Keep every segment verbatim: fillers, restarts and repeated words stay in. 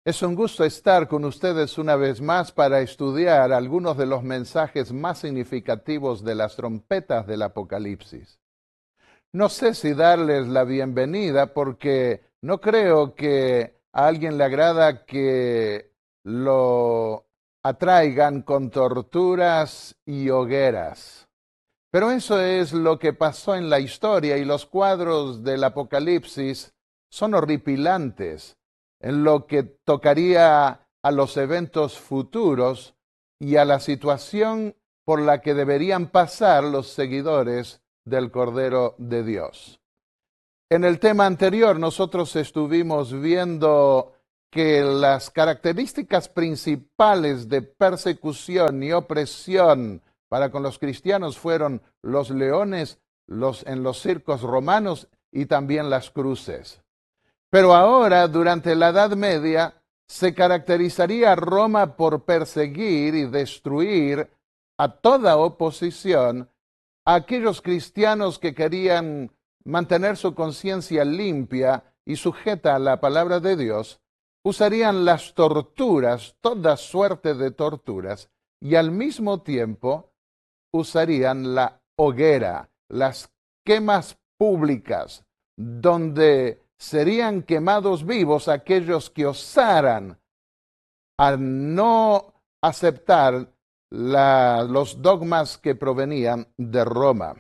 Es un gusto estar con ustedes una vez más para estudiar algunos de los mensajes más significativos de las trompetas del Apocalipsis. No sé si darles la bienvenida porque no creo que a alguien le agrada que lo atraigan con torturas y hogueras. Pero eso es lo que pasó en la historia y los cuadros del Apocalipsis son horripilantes en lo que tocaría a los eventos futuros y a la situación por la que deberían pasar los seguidores del Cordero de Dios. En el tema anterior nosotros estuvimos viendo que las características principales de persecución y opresión para con los cristianos fueron los leones los, en los circos romanos y también las cruces. Pero ahora, durante la Edad Media, se caracterizaría Roma por perseguir y destruir a toda oposición a aquellos cristianos que querían mantener su conciencia limpia y sujeta a la palabra de Dios. Usarían las torturas, toda suerte de torturas, y al mismo tiempo usarían la hoguera, las quemas públicas, donde serían quemados vivos aquellos que osaran a no aceptar la, los dogmas que provenían de Roma.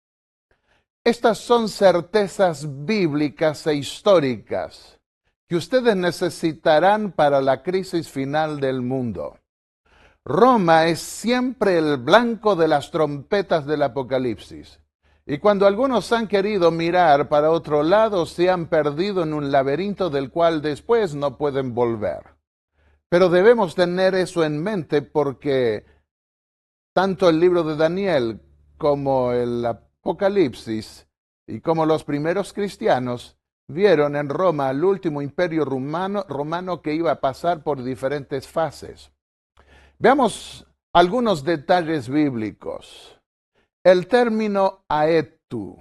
Estas son certezas bíblicas e históricas que ustedes necesitarán para la crisis final del mundo. Roma es siempre el blanco de las trompetas del Apocalipsis. Y cuando algunos han querido mirar para otro lado, se han perdido en un laberinto del cual después no pueden volver. Pero debemos tener eso en mente porque tanto el libro de Daniel como el Apocalipsis y como los primeros cristianos vieron en Roma el último imperio romano, romano que iba a pasar por diferentes fases. Veamos algunos detalles bíblicos. El término aetu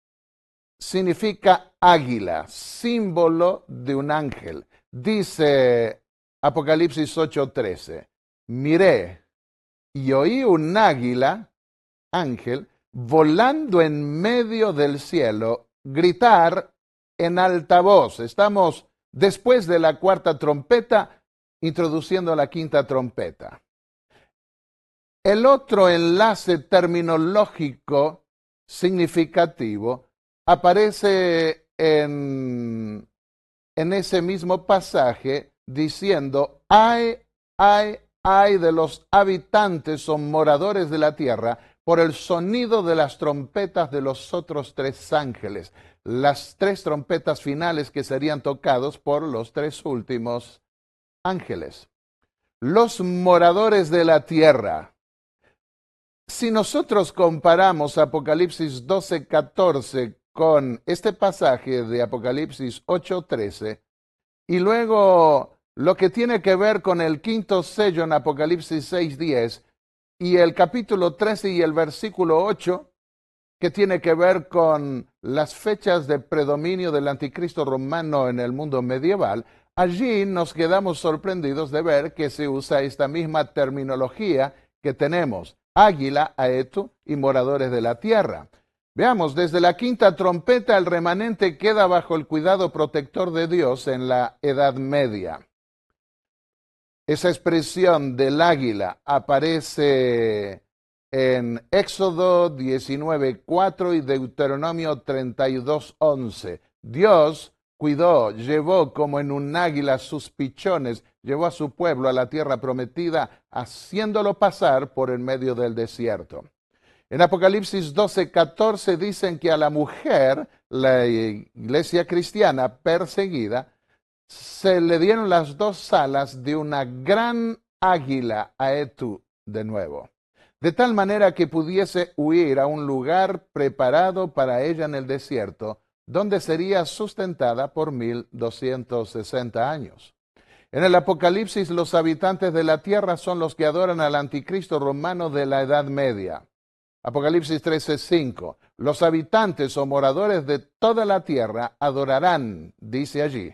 significa águila, símbolo de un ángel. Dice Apocalipsis ocho trece, miré y oí un águila, ángel, volando en medio del cielo, gritar en alta voz. Estamos después de la cuarta trompeta, introduciendo la quinta trompeta. El otro enlace terminológico significativo aparece en, en ese mismo pasaje diciendo, ay, ay, ay de los habitantes o moradores de la tierra por el sonido de las trompetas de los otros tres ángeles, las tres trompetas finales que serían tocados por los tres últimos ángeles. Los moradores de la tierra. Si nosotros comparamos Apocalipsis doce catorce con este pasaje de Apocalipsis ocho trece y luego lo que tiene que ver con el quinto sello en Apocalipsis seis diez y el capítulo trece y el versículo ocho que tiene que ver con las fechas de predominio del anticristo romano en el mundo medieval, allí nos quedamos sorprendidos de ver que se usa esta misma terminología que tenemos. Águila, aetu y moradores de la tierra. Veamos, desde la quinta trompeta el remanente queda bajo el cuidado protector de Dios en la Edad Media. Esa expresión del águila aparece en Éxodo diecinueve cuatro y Deuteronomio treinta y dos once. Dios cuidó, llevó como en un águila sus pichones, llevó a su pueblo a la tierra prometida, haciéndolo pasar por en medio del desierto. En Apocalipsis doce catorce dicen que a la mujer, la iglesia cristiana perseguida, se le dieron las dos alas de una gran águila, aetu, de nuevo, de tal manera que pudiese huir a un lugar preparado para ella en el desierto, donde sería sustentada por mil doscientos sesenta años. En el Apocalipsis, los habitantes de la tierra son los que adoran al anticristo romano de la Edad Media. Apocalipsis trece cinco. Los habitantes o moradores de toda la tierra adorarán, dice allí,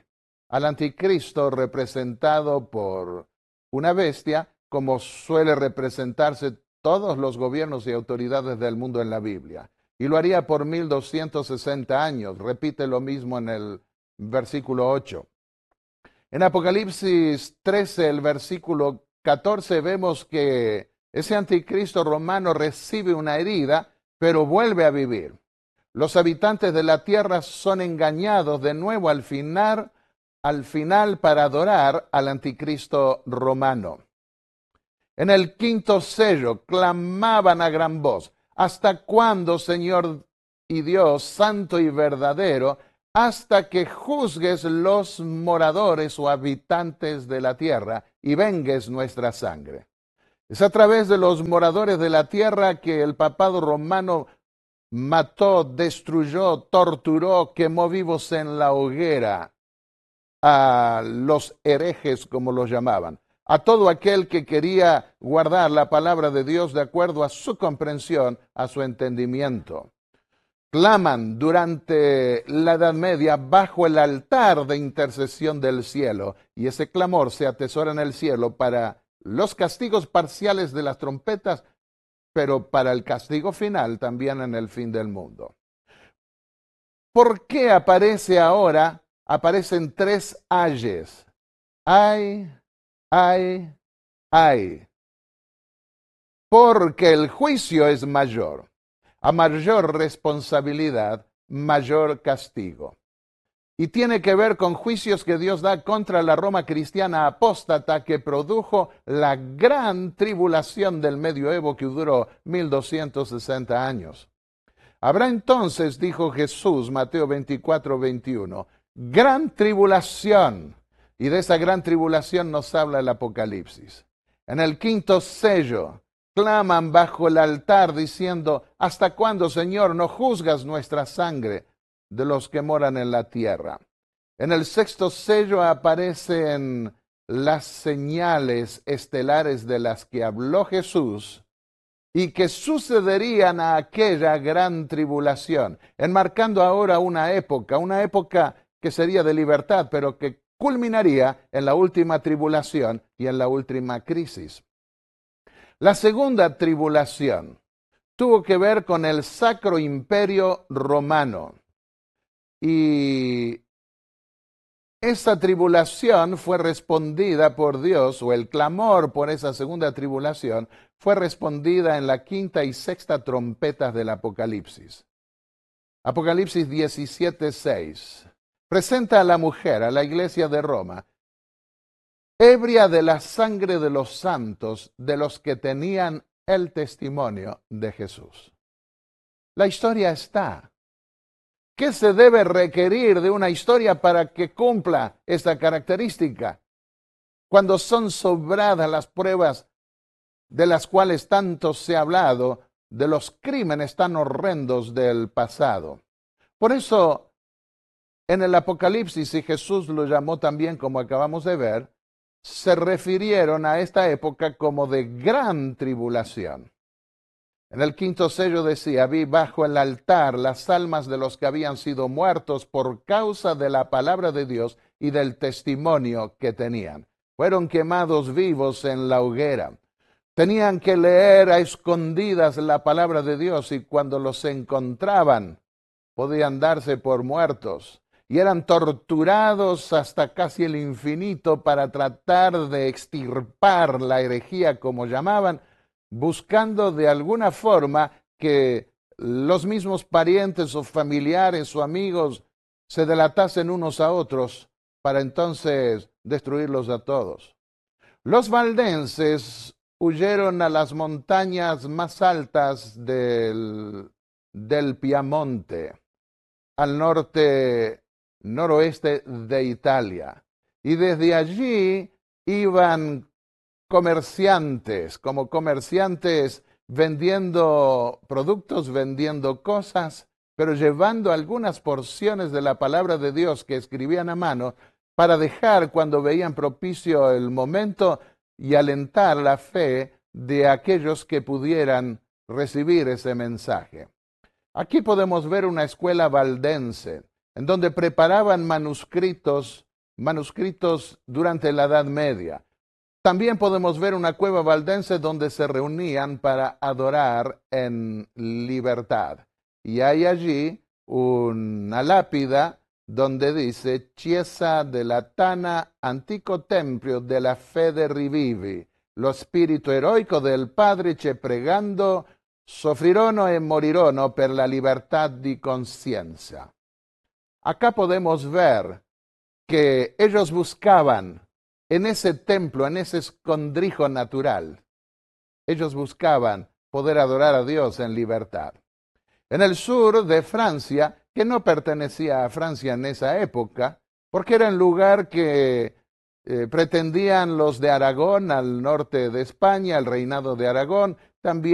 al anticristo representado por una bestia, como suele representarse todos los gobiernos y autoridades del mundo en la Biblia. Y lo haría por mil doscientos sesenta años. Repite lo mismo en el versículo ocho. En Apocalipsis trece, el versículo catorce, vemos que ese anticristo romano recibe una herida, pero vuelve a vivir. Los habitantes de la tierra son engañados de nuevo al final, al final para adorar al anticristo romano. En el quinto sello clamaban a gran voz: ¿hasta cuándo, Señor y Dios, santo y verdadero, hasta que juzgues los moradores o habitantes de la tierra y vengues nuestra sangre? Es a través de los moradores de la tierra que el papado romano mató, destruyó, torturó, quemó vivos en la hoguera a los herejes, como los llamaban, a todo aquel que quería guardar la palabra de Dios de acuerdo a su comprensión, a su entendimiento. Claman durante la Edad Media bajo el altar de intercesión del cielo, y ese clamor se atesora en el cielo para los castigos parciales de las trompetas, pero para el castigo final también en el fin del mundo. ¿Por qué aparece ahora? Aparecen tres ayes. Ay, ay, ay. Porque el juicio es mayor. A mayor responsabilidad, mayor castigo. Y tiene que ver con juicios que Dios da contra la Roma cristiana apóstata que produjo la gran tribulación del medioevo que duró mil doscientos sesenta años. Habrá entonces, dijo Jesús, Mateo veinticuatro, veintiuno, gran tribulación. Y de esa gran tribulación nos habla el Apocalipsis. En el quinto sello, claman bajo el altar diciendo: ¿hasta cuándo, Señor, no juzgas nuestra sangre de los que moran en la tierra? En el sexto sello aparecen las señales estelares de las que habló Jesús y que sucederían a aquella gran tribulación, enmarcando ahora una época, una época que sería de libertad, pero que culminaría en la última tribulación y en la última crisis. La segunda tribulación tuvo que ver con el Sacro Imperio Romano. Y esa tribulación fue respondida por Dios, o el clamor por esa segunda tribulación fue respondida en la quinta y sexta trompetas del Apocalipsis. Apocalipsis diecisiete, seis. Presenta a la mujer, a la iglesia de Roma, ebria de la sangre de los santos, de los que tenían el testimonio de Jesús. La historia está. ¿Qué se debe requerir de una historia para que cumpla esta característica? Cuando son sobradas las pruebas de las cuales tanto se ha hablado, de los crímenes tan horrendos del pasado. Por eso, en el Apocalipsis, y Jesús lo llamó también, como acabamos de ver, se refirieron a esta época como de gran tribulación. En el quinto sello decía: vi bajo el altar las almas de los que habían sido muertos por causa de la palabra de Dios y del testimonio que tenían. Fueron quemados vivos en la hoguera. Tenían que leer a escondidas la palabra de Dios y cuando los encontraban podían darse por muertos. Y eran torturados hasta casi el infinito para tratar de extirpar la herejía, como llamaban, buscando de alguna forma que los mismos parientes o familiares o amigos se delatasen unos a otros para entonces destruirlos a todos. Los valdenses huyeron a las montañas más altas del, del Piamonte, al norte, noroeste de Italia, y desde allí iban comerciantes, como comerciantes vendiendo productos, vendiendo cosas, pero llevando algunas porciones de la palabra de Dios que escribían a mano para dejar cuando veían propicio el momento y alentar la fe de aquellos que pudieran recibir ese mensaje. Aquí podemos ver una escuela valdense en donde preparaban manuscritos manuscritos durante la Edad Media. También podemos ver una cueva valdense donde se reunían para adorar en libertad. Y hay allí una lápida donde dice Chiesa della Tana, antico tempio della fede rivivi, lo spirito eroico del Padre che pregando soffrirono e morirono per la libertà di conciencia. Acá podemos ver que ellos buscaban en ese templo, en ese escondrijo natural, ellos buscaban poder adorar a Dios en libertad. En el sur de Francia, que no pertenecía a Francia en esa época, porque era el lugar que eh, pretendían los de Aragón, al norte de España, el reinado de Aragón, también